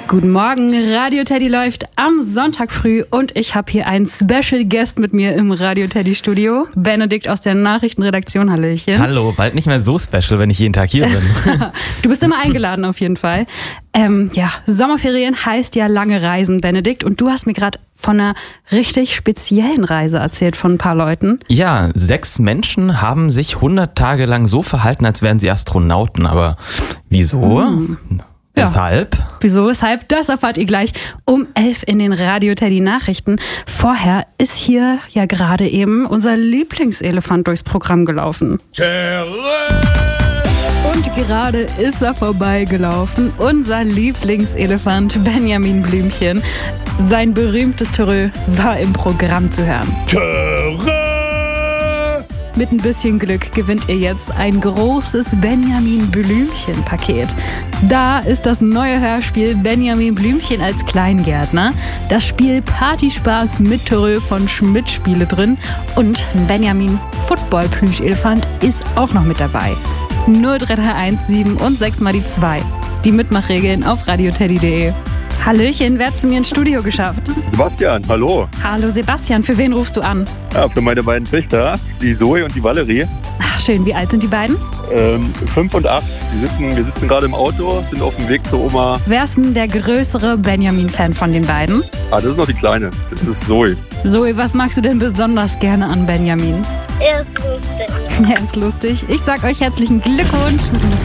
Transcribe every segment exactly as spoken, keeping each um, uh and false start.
Guten Morgen, Radio Teddy läuft am Sonntag früh und ich habe hier einen Special Guest mit mir im Radio Teddy Studio. Benedikt aus der Nachrichtenredaktion, hallöchen. Hallo, bald nicht mehr so special, wenn ich jeden Tag hier bin. Du bist immer eingeladen auf jeden Fall. Ähm, ja, Sommerferien heißt ja lange Reisen, Benedikt. Und du hast mir gerade von einer richtig speziellen Reise erzählt von ein paar Leuten. Ja, sechs Menschen haben sich hundert Tage lang so verhalten, als wären sie Astronauten. Aber wieso? Hm. Weshalb? Ja. Wieso, weshalb? Das erfahrt ihr gleich um elf in den Radio Teddy Nachrichten. Vorher ist hier ja gerade eben unser Lieblingselefant durchs Programm gelaufen. Terrain! Und gerade ist er vorbeigelaufen. Unser Lieblingselefant Benjamin Blümchen. Sein berühmtes Terrö war im Programm zu hören. Terrain! Mit ein bisschen Glück gewinnt ihr jetzt ein großes Benjamin Blümchen-Paket. Da ist das neue Hörspiel Benjamin Blümchen als Kleingärtner, das Spiel Partyspaß mit Terrö von Schmidt Spiele drin und ein Benjamin Football-Plüschelefant ist auch noch mit dabei. null drei drei eins sieben und sechs mal die zwei. Die Mitmachregeln auf radioteddy punkt de. Hallöchen, wer hat zu mir ins Studio geschafft? Sebastian, hallo. Hallo Sebastian, für wen rufst du an? Ja, für meine beiden Töchter, die Zoe und die Valerie. Ach schön, wie alt sind die beiden? Ähm, fünf und acht. Die sitzen, wir sitzen gerade im Auto, sind auf dem Weg zur Oma. Wer ist denn der größere Benjamin-Fan von den beiden? Ah, das ist noch die Kleine. Das ist Zoe. Zoe, was magst du denn besonders gerne an Benjamin? Er ist lustig. Er ist lustig. Ich sag euch herzlichen Glückwunsch.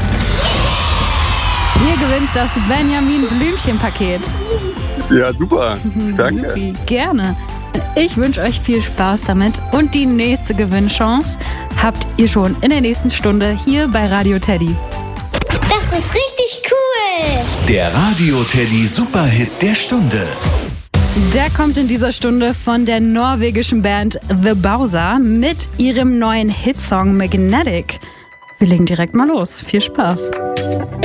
Ihr gewinnt das Benjamin Blümchen-Paket. Ja, super. Danke. Supi, gerne. Ich wünsche euch viel Spaß damit und die nächste Gewinnchance habt ihr schon in der nächsten Stunde hier bei Radio Teddy. Das ist richtig cool. Der Radio Teddy Superhit der Stunde. Der kommt in dieser Stunde von der norwegischen Band The Bowser mit ihrem neuen Hitsong Magnetic. Wir legen direkt mal los. Viel Spaß.